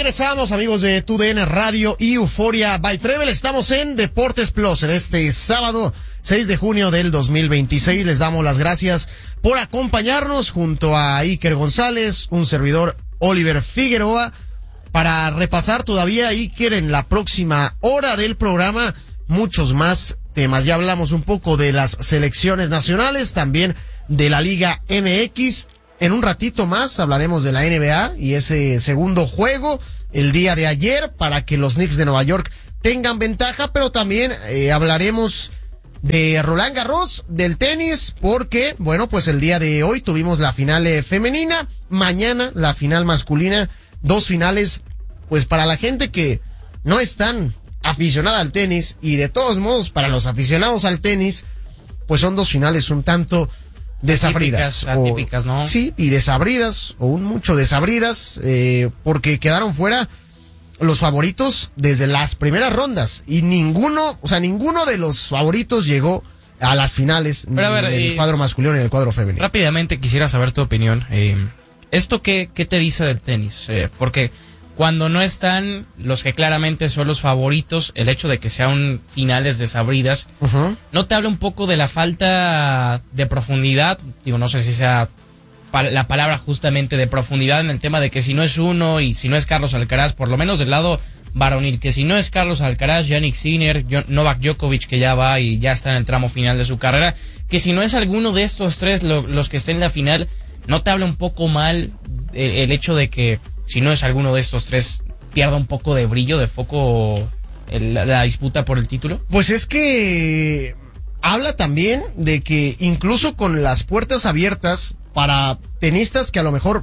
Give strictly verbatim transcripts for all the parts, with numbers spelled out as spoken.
Regresamos, amigos de T U D N Radio y Euforia by Trevel. Estamos en Deportes Plus en este sábado seis de junio del dos mil veintiséis. Les damos las gracias por acompañarnos junto a Iker González, un servidor Oliver Figueroa, para repasar todavía, Iker, en la próxima hora del programa muchos más temas. Ya hablamos un poco de las selecciones nacionales, también de la Liga M X. En un ratito más hablaremos de la N B A y ese segundo juego el día de ayer para que los Knicks de Nueva York tengan ventaja, pero también eh, hablaremos de Roland Garros, del tenis, porque, bueno, pues el día de hoy tuvimos la final eh, femenina, mañana la final masculina, dos finales, pues para la gente que no es tan aficionada al tenis, y de todos modos para los aficionados al tenis, pues son dos finales un tanto desabridas. Atípicas, o, atípicas, ¿no? Sí, y desabridas, o un mucho desabridas, eh, porque quedaron fuera los favoritos desde las primeras rondas, y ninguno, o sea, ninguno de los favoritos llegó a las finales, Pero, ni a ver, en el eh, cuadro masculino ni en el cuadro femenino. Rápidamente quisiera saber tu opinión. Eh, ¿Esto qué, qué te dice del tenis? Eh, porque cuando no están los que claramente son los favoritos, el hecho de que sean finales desabridas, Uh-huh. ¿no te habla un poco de la falta de profundidad? Digo, no sé si sea pa- la palabra justamente de profundidad en el tema de que si no es uno y si no es Carlos Alcaraz, por lo menos del lado varonil, que si no es Carlos Alcaraz, Jannik Sinner, Jo- Novak Djokovic, que ya va y ya está en el tramo final de su carrera, que si no es alguno de estos tres lo- los que estén en la final, ¿no te habla un poco mal el, el hecho de que si no es alguno de estos tres pierda un poco de brillo, de foco el- la, la disputa por el título? Pues es que habla también de que incluso con las puertas abiertas para tenistas que a lo mejor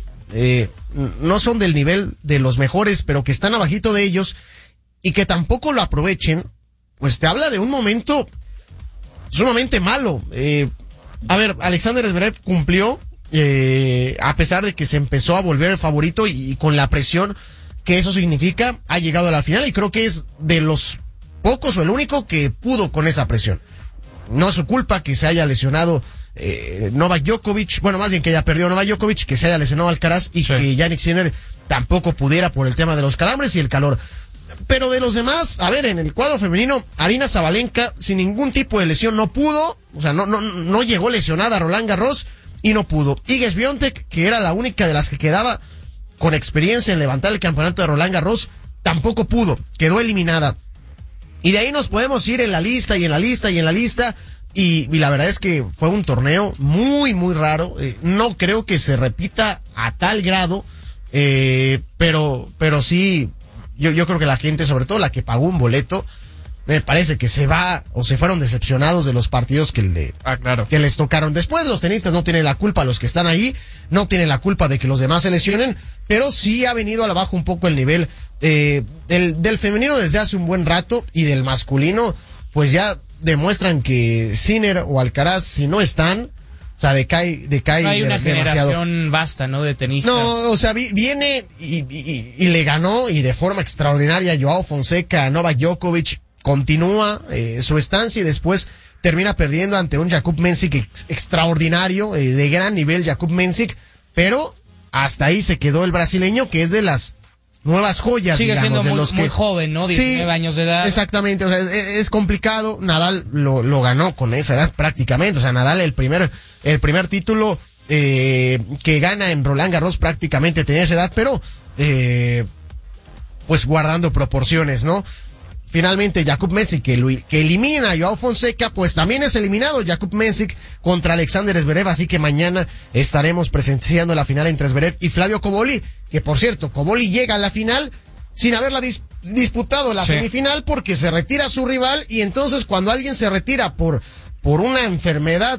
eh, no son del nivel de los mejores, pero que están abajito de ellos y que tampoco lo aprovechen, pues te habla de un momento sumamente malo. Eh, a ver, Alexander Zverev cumplió, eh, a pesar de que se empezó a volver el favorito y, y con la presión que eso significa, ha llegado a la final y creo que es de los pocos o el único que pudo con esa presión. No es su culpa que se haya lesionado eh, Novak Djokovic, bueno, más bien que haya perdido Novak Djokovic, que se haya lesionado Alcaraz y Sí. que Jannik Sinner tampoco pudiera por el tema de los calambres y el calor. Pero de los demás, a ver, en el cuadro femenino, Aryna Sabalenka sin ningún tipo de lesión no pudo, o sea, no no no llegó lesionada a Roland Garros y no pudo. Iga Swiatek, que era la única de las que quedaba con experiencia en levantar el campeonato de Roland Garros, tampoco pudo, quedó eliminada. Y de ahí nos podemos ir en la lista y en la lista y en la lista, y, y la verdad es que fue un torneo muy, muy raro. Eh, no creo que se repita a tal grado, eh, pero, pero sí, yo, yo creo que la gente, sobre todo la que pagó un boleto, me parece que se va, o se fueron decepcionados de los partidos que le, Ah, claro. que les tocaron. Después los tenistas no tienen la culpa, los que están ahí no tienen la culpa de que los demás se lesionen, pero sí ha venido a la baja un poco el nivel eh, del, del femenino desde hace un buen rato, y del masculino pues ya demuestran que Sinner o Alcaraz, si no están, o sea, decae, decae No hay de- una demasiado. generación vasta, ¿no? De tenistas. No, o sea, vi- viene y, y- y le ganó, y de forma extraordinaria, a Joao Fonseca, a Novak Djokovic, continúa eh, su estancia y después termina perdiendo ante un Jakub Mensik ex- extraordinario, eh, de gran nivel Jakub Mensik, pero hasta ahí se quedó el brasileño, que es de las nuevas joyas, Sigue digamos, siendo de muy, los que... muy joven, ¿no? diecinueve Sí, años de edad. Exactamente, o sea, es, es complicado. Nadal lo, lo ganó con esa edad prácticamente, o sea, Nadal el primer, el primer título eh, que gana en Roland Garros prácticamente tenía esa edad, pero eh, pues guardando proporciones, ¿no? Finalmente Jakub Mensik, que, lo- que elimina a Joao Fonseca, pues también es eliminado Jakub Mensik contra Alexander Zverev, así que mañana estaremos presenciando la final entre Zverev y Flavio Cobolli, que por cierto, Cobolli llega a la final sin haberla dis- disputado la Sí. semifinal, porque se retira su rival, y entonces cuando alguien se retira por, por una enfermedad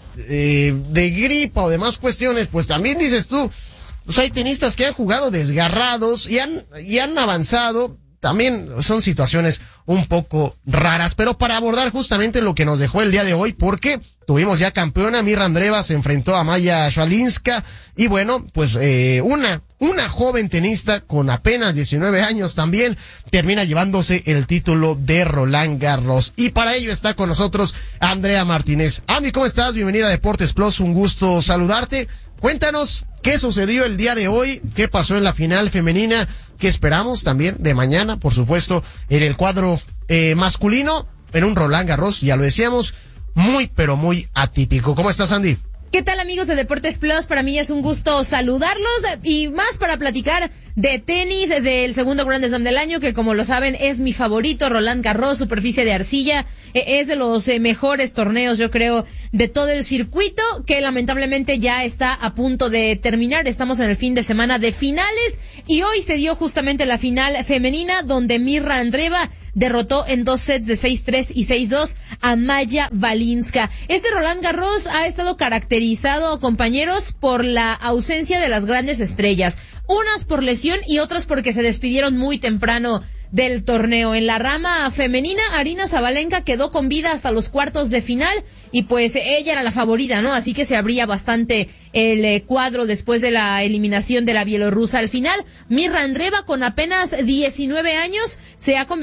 eh, de gripa o demás cuestiones, pues también dices tú, pues hay tenistas que han jugado desgarrados y han, y han avanzado. También son situaciones un poco raras, pero para abordar justamente lo que nos dejó el día de hoy, porque tuvimos ya campeona, Mirra Andreeva se enfrentó a Maya Swialinska, y bueno, pues eh, una, una joven tenista con apenas diecinueve años también termina llevándose el título de Roland Garros, y para ello está con nosotros Andrea Martínez. Andy, ¿cómo estás? Bienvenida a Deportes Plus, un gusto saludarte. Cuéntanos, qué sucedió el día de hoy, qué pasó en la final femenina, qué esperamos también de mañana, por supuesto, en el cuadro eh, masculino, en un Roland Garros, ya lo decíamos, muy pero muy atípico. ¿Cómo estás, Andy? ¿Qué tal, amigos de Deportes Plus? Para mí es un gusto saludarlos y más para platicar de tenis del segundo Grand Slam del año, que como lo saben es mi favorito, Roland Garros, superficie de arcilla. Eh, es de los eh, mejores torneos, yo creo, de todo el circuito, que lamentablemente ya está a punto de terminar. Estamos en el fin de semana de finales y hoy se dio justamente la final femenina, donde Mirra Andreeva derrotó en dos sets de seis tres y seis dos a Maya Valinska. Este Roland Garros ha estado caracterizado, compañeros, por la ausencia de las grandes estrellas. Unas por lesión y otras porque se despidieron muy temprano del torneo. En la rama femenina, Aryna Sabalenka quedó con vida hasta los cuartos de final y pues ella era la favorita, ¿no? Así que se abría bastante el eh, cuadro después de la eliminación de la bielorrusa. Al final, Mirra Andreeva, con apenas diecinueve años, se ha convertido